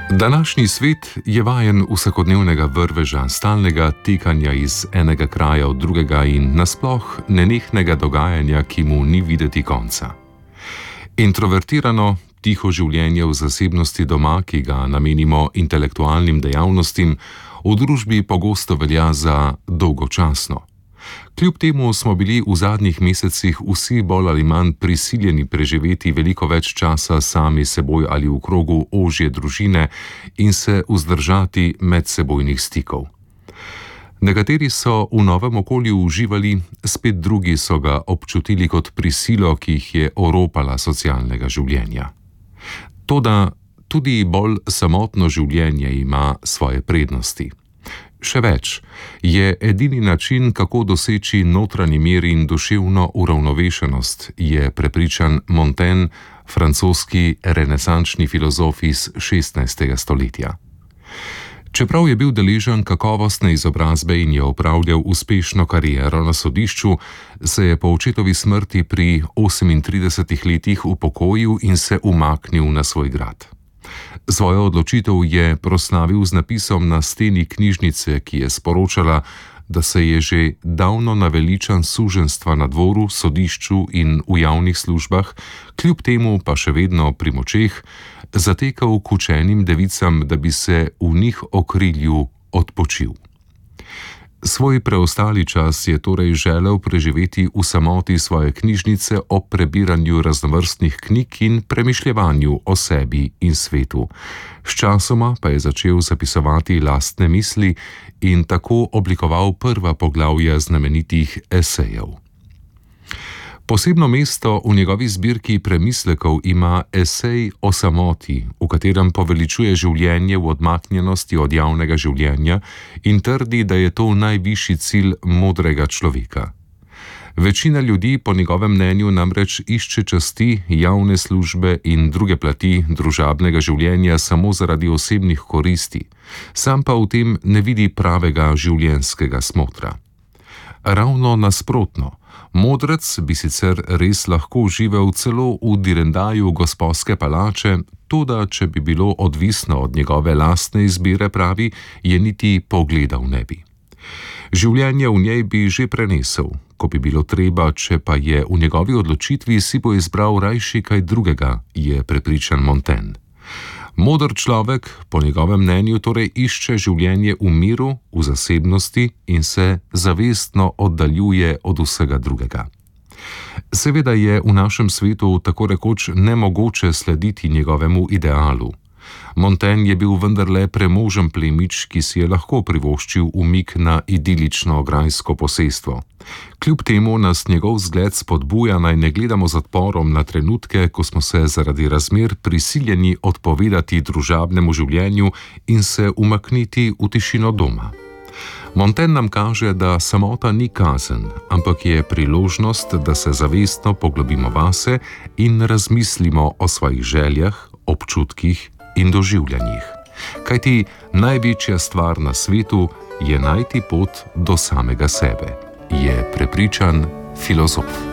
Današnji svet je vajen vsakodnevnega vrveža, stalnega tekanja iz enega kraja v drugega in nasploh nenehnega dogajanja, ki mu ni videti konca. Introvertirano, tiho življenje v zasebnosti doma, ki ga namenimo intelektualnim dejavnostim, v družbi pogosto velja za dolgočasno. Kljub temu smo bili v zadnjih mesecih vsi bolj ali manj prisiljeni preživeti veliko več časa sami seboj ali v krogu ožje družine in se vzdržati medsebojnih stikov. Nekateri so v novem okolju uživali, spet drugi so ga občutili kot prisilo, ki jih je oropala socialnega življenja. Toda tudi bolj samotno življenje ima svoje prednosti. Še več, je edini način, kako doseči notranji mir in duševno uravnovešenost, je prepričan Montaigne, francoski renesančni filozof iz 16. stoletja. Čeprav je bil deležen kakovostne izobrazbe in je opravljal uspešno kariero na sodišču, se je po očetovi smrti pri 38 letih upokojil in se umaknil na svoj grad. Svojo odločitev je proslavil z napisom na steni knjižnice, ki je sporočala, da se je že davno naveličan suženjstva na dvoru, sodišču in v javnih službah, kljub temu pa še vedno pri močeh, zatekal k učenim devicam, da bi se v njih okrilju odpočil. Svoj preostali čas je torej želel preživeti v samoti svoje knjižnice ob prebiranju raznovrstnih knjig in premišljevanju o sebi in svetu. Sčasoma pa je začel zapisovati lastne misli in tako oblikoval prva poglavja znamenitih esejev. Posebno mesto v njegovi zbirki premislekov ima esej o samoti, v katerem poveličuje življenje v odmaknjenosti od javnega življenja in trdi, da je to najvišji cilj modrega človeka. Večina ljudi po njegovem mnenju namreč išče časti, javne službe in druge plati družabnega življenja samo zaradi osebnih koristi, sam pa v tem ne vidi pravega življenjskega smotra. Ravno nasprotno, modrec bi sicer res lahko živel celo v direndaju gosposke palače, toda če bi bilo odvisno od njegove lastne izbire, pravi, je niti pogledal ne bi. Življenje v njej bi že prenesel, ko bi bilo treba, če pa je v njegovi odločitvi, si bo izbral rajši kaj drugega, je prepričan Montaigne. Moder človek, po njegovem mnenju, torej išče življenje v miru, v zasebnosti in se zavestno oddaljuje od vsega drugega. Seveda je v našem svetu tako rekoč nemogoče slediti njegovemu idealu. Montaigne je bil vendarle premožen plemič, ki si je lahko privoščil umik na idilično grajsko posestvo. Kljub temu nas njegov zgled spodbuja, naj ne gledamo z odporom na trenutke, ko smo se zaradi razmer prisiljeni odpovedati družabnemu življenju in se umakniti v tišino doma. Montaigne nam kaže, da samota ni kazen, ampak je priložnost, da se zavestno poglobimo vase in razmislimo o svojih željah, občutkih in doživljanjih. Kajti največja stvar na svetu je najti pot do samega sebe, je prepričan filozof.